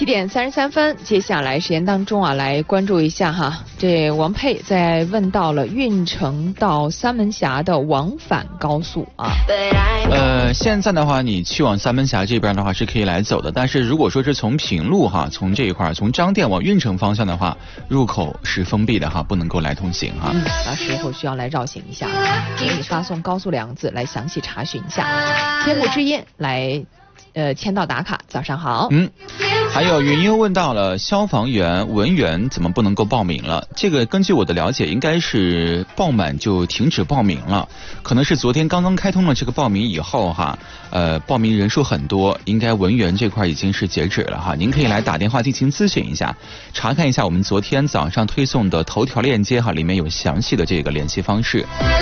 点33分，接下来时间当中啊，来关注一下哈，这王佩在问到了运城到三门峡的往返高速啊。 现在的话，你去往三门峡这边的话是可以来走的，但是如果说是从平路哈，从这一块从张店往运城方向的话，入口是封闭的哈，不能够来通行哈。 到时候需要来绕行一下，给你发送高速2个字来详细查询一下。天幕之音来签到打卡，早上好。 还有云英问到了消防员、文员怎么不能够报名了？这个根据我的了解，应该是报满就停止报名了，可能是昨天刚刚开通了这个报名以后哈，报名人数很多，应该文员这块已经是截止了哈。您可以来打电话进行咨询一下，查看一下我们昨天早上推送的头条链接哈，里面有详细的这个联系方式。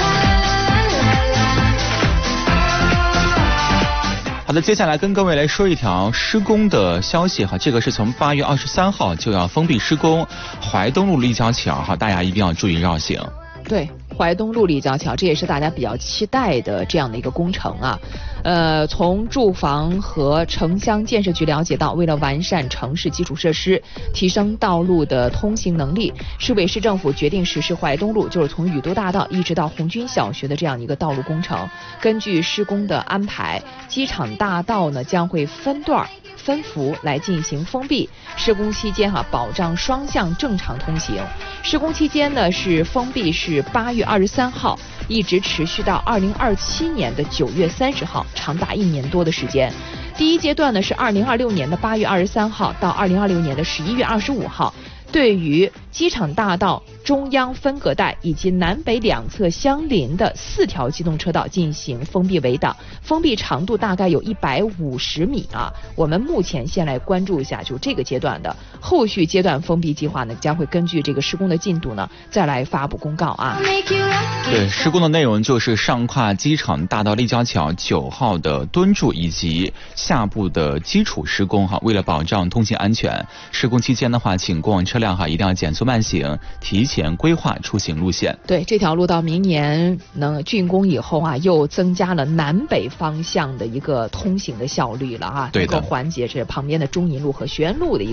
好的，接下来跟各位来说一条施工的消息哈，这个是从8月23号就要封闭施工淮东路立交桥哈，大家一定要注意绕行。 对，淮东路立交桥，这也是大家比较期待的这样的一个工程啊。从住房和城乡建设局了解到，为了完善城市基础设施，提升道路的通行能力，市委市政府决定实施淮东路，就是从宇都大道一直到红军小学的这样一个道路工程。根据施工的安排，机场大道呢将会分段分幅来进行封闭，施工期间保障双向正常通行。施工期间呢是封闭是8月23号，一直持续到2027年的9月30号，长达1年多的时间。第一阶段呢是2026年的8月23号到2026年的11月25号。对于机场大道中央分隔带以及南北两侧相邻的4条机动车道进行封闭围挡，封闭长度大概有150米啊。我们目前先来关注一下就这个阶段的，后续阶段封闭计划呢将会根据这个施工的进度呢再来发布公告啊。 对，施工的内容就是上跨机场大道立交桥9号的墩柱以及下部的基础施工哈，为了保障通行安全，施工期间的话，请过往车辆一定要减速慢行，提前规划出行路线。 对，这条路到明年能竣工以后啊，又增加了南北方向的一个通行的效率了啊， 对的， 能够缓解这旁边的中银路和学院路的一个